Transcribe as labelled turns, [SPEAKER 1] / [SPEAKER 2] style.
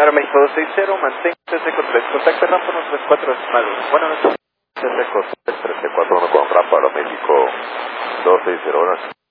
[SPEAKER 1] Aeroméxico 260, manténgase seco 3, contacto rampa 134 decimales. Bueno, no seco 334 con rampa Aeroméxico 260,